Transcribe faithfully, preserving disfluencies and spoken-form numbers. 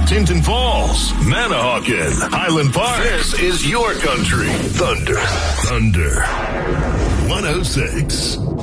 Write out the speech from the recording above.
Tinton Falls, Manahawkin, Highland Park. This is your country. Thunder. Thunder. one oh six.